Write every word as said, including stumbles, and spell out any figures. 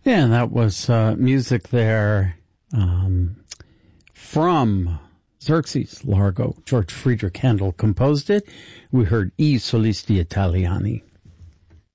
Yeah, and that was uh, music there um, from Xerxes, Largo. George Friedrich Handel composed it. We heard I Solisti Italiani.